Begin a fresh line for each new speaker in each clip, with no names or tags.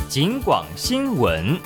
警广新闻。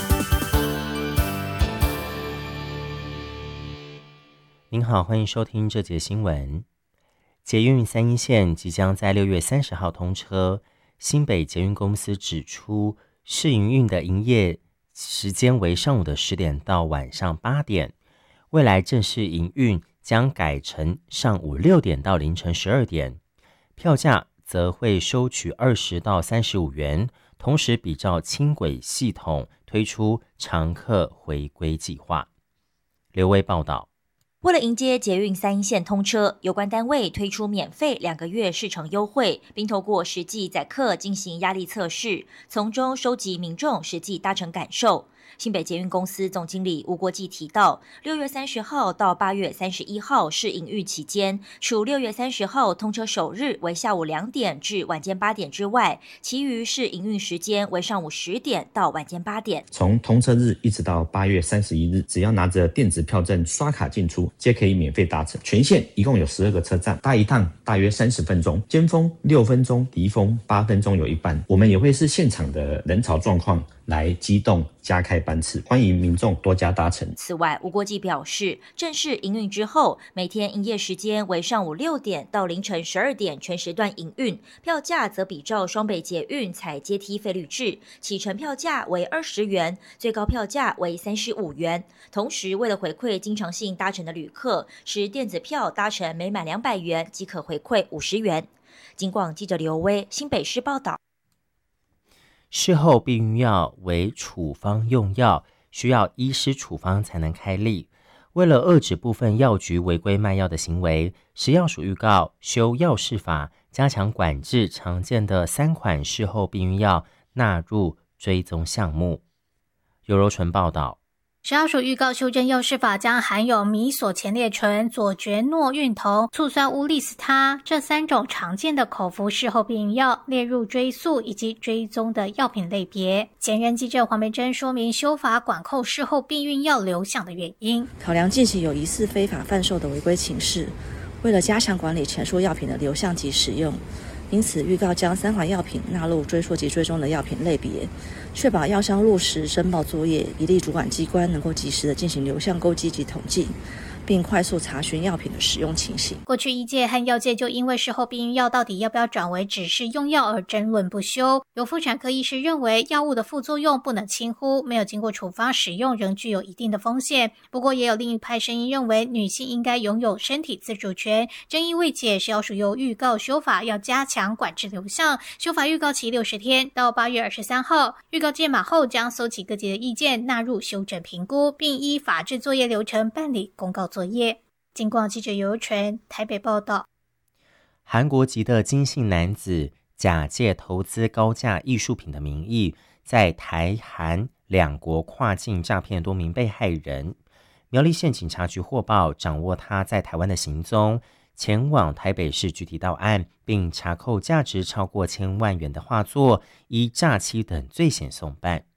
您好，欢迎收听这节新闻。捷运3一线即将在6月30号通车，新北捷运公司指出，试营运的营业时间为上午的10点到晚上8点，未来正式营运将改成上午6点到凌晨12点，票价则会收取20到35元，同时比照轻轨系统推出常客回归计划。刘威报道。
为了迎接捷运3一线通车，有关单位推出免费2个月试乘优惠，并透过实际载客进行压力测试，从中收集民众实际搭乘感受。新北捷运公司总经理吴国际提到，6月30号到8月31号是营运期间，除6月30号通车首日为下午2点至晚间8点之外，其余是营运时间为上午10点到晚间8点。
从通车日一直到8月31日，只要拿着电子票证刷卡进出，皆可以免费搭乘。全线一共有12个车站，搭一趟大约30分钟，尖峰6分钟，离峰8分钟有一班。我们也会视现场的人潮状况来机动加开班次，欢迎民众多加搭乘。
此外，吴国际表示，正式营运之后，每天营业时间为上午6点到凌晨12点全时段营运，票价则比照双北捷运采阶梯费率制，起程票价为20元，最高票价为35元。同时，为了回馈经常性搭乘的旅客，持电子票搭乘每满200元即可回馈50元。警广记者刘威，新北市报道。
事后避孕药为处方用药，需要医师处方才能开立。为了遏止部分药局违规卖药的行为，食药署预告修药事法，加强管制常见的3款事后避孕药纳入追踪项目。尤柔纯报道。
食药署预告修正药事法，将含有米索前列醇、左爵诺孕酮、醋酸乌利司他这3种常见的口服事后避孕药列入追溯以及追踪的药品类别。前任记者黄梅珍说明修法管控事后避孕药流向的原因。
考量近期有疑似非法贩售的违规情势，为了加强管理前述药品的流向及使用，因此预告将3款药品纳入追溯及追踪的药品类别，确保药商落实申报作业，以利主管机关能够及时的进行流向勾稽及统计，并快速查询药品的使用情形。
过去医界和药界就因为事后避孕药到底要不要转为只是用药而争论不休。有妇产科医师认为，药物的副作用不能轻忽，没有经过处方使用仍具有一定的风险。不过也有另一派声音认为，女性应该拥有身体自主权。争议未解，食药署又预告修法要加强管制流向，修法预告期60天，到8月23号。预告届满后将搜集各界的意见，纳入修正评估，并依法制作业流程办理公告作业。警广记者尤纯台北报道。
韩国籍的金姓男子假借投资高价艺术品的名义，在台韩2国跨境诈骗多名被害人。苗栗县警察局获报，掌握他在台湾的行踪，前往台北市具体到案，并查扣价值超过1000万元的画作，依诈欺等罪嫌送办。